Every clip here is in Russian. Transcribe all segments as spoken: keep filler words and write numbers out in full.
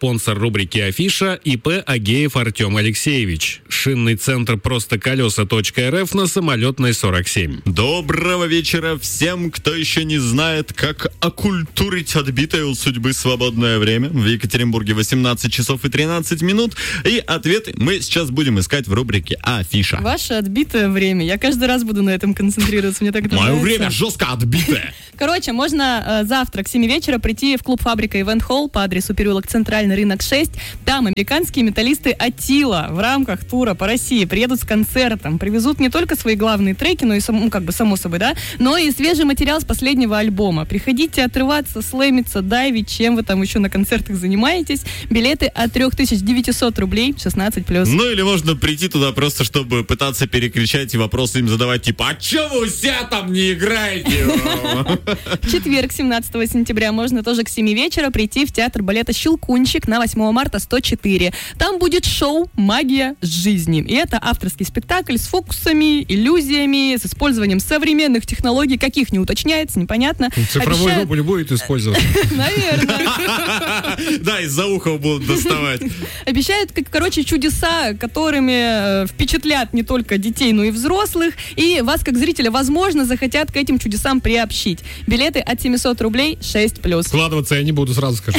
Спонсор рубрики «Афиша» ИП Агеев Артем Алексеевич. Шинный центр «Просто колеса точка эр эф» на Самолетной сорок семь. Доброго вечера всем, кто еще не знает, как окультурить отбитое у судьбы свободное время. В Екатеринбурге восемнадцать часов и тринадцать минут. И ответы мы сейчас будем искать в рубрике «Афиша». Ваше отбитое время. Я каждый раз буду на этом концентрироваться. Мне так это Мое нравится. время жестко отбитое. Короче, можно э, завтра к семи вечера прийти в клуб «Фабрика Ивент Холл» по адресу переулок Центральный рынок шесть. Там американские металлисты Атила в рамках тура по России приедут с концертом. Привезут не только свои главные треки, но и, сам, ну, как бы само собой, да, но и свежий материал с последнего альбома. Приходите отрываться, слэмиться, дайвить, чем вы там еще на концертах занимаетесь. Билеты от три тысячи девятьсот рублей, шестнадцать плюс. Ну или можно прийти туда просто, чтобы пытаться перекричать и вопросы им задавать, типа, а че вы все там не играете? В четверг, семнадцатого сентября, можно тоже к семи вечера прийти в театр балета «Щелкунчик» на восьмого марта сто четыре. Там будет шоу «Магия жизни». И это авторский спектакль с фокусами, иллюзиями, с использованием современных технологий, каких не уточняется, непонятно. Цифровой рубль будет использоваться? Наверное. Да, из-за уха будут доставать. Обещают, как, короче, чудеса, которыми впечатлят не только детей, но и взрослых. И вас, как зрителя, возможно, захотят к этим чудесам приобщить. Билеты от семьсот рублей, шесть плюс. Вкладываться я не буду, сразу скажу.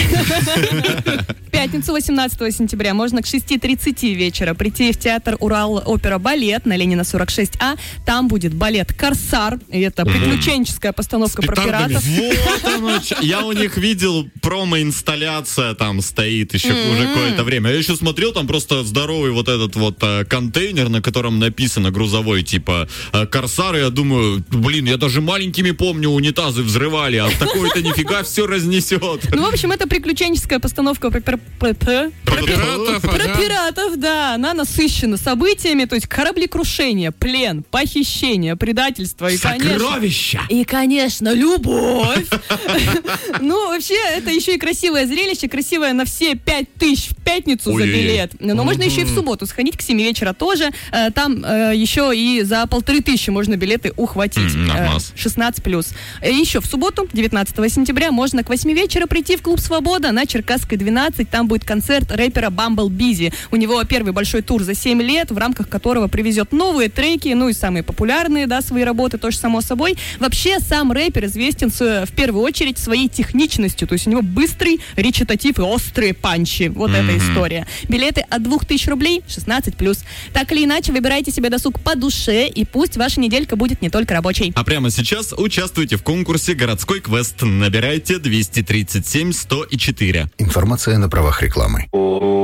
В пятницу, восемнадцатого сентября, можно к шести тридцати вечера прийти в театр «Урал-опера-балет» на Ленина сорок шесть А. Там будет балет «Корсар». И это приключенческая постановка про пиратов. Вот оно. Я у них видел промо-инсталляция там стоит еще mm-hmm. уже какое-то время. Я еще смотрел, там просто здоровый вот этот вот а, контейнер, на котором написано грузовой, типа а, «Корсар». И я думаю, блин, я даже маленькими помню, унитазы взрывали, а такой-то нифига все разнесет. Ну, в общем, это приключенческая постановка про, про, про, про, Про пиратов, про ага. пиратов, да. Она насыщена событиями, то есть кораблекрушение, плен, похищение, предательство и, Сокровища! конечно, и, конечно, любовь. Ну, вообще, это еще и красивое зрелище, красивое на все пять тысяч в пятницу за билет. Но можно еще и в субботу сходить к семи вечера тоже. Там еще и за полторы тысячи можно билеты ухватить. шестнадцать плюс. Еще в субботу, девятнадцатого сентября, можно к восьми вечера прийти в клуб «Свобода» на Черкасской двенадцать. Там будет концерт рэпера Bumble Busy. У него первый большой тур за семь лет, в рамках которого привезет новые треки, ну и самые популярные, да, свои работы, тоже само собой. Вообще, сам рэпер известен с, в первую очередь своей техничностью, то есть у него быстрый речитатив и острые панчи. Вот mm-hmm. эта история. Билеты от двух тысяч рублей, шестнадцать плюс. Так или иначе, выбирайте себе досуг по душе, и пусть ваша неделька будет не только рабочей. А прямо сейчас участвуйте в конкурсе «Городской квест». Набирайте двести тридцать семь сто четыре. Информация на правах рекламы.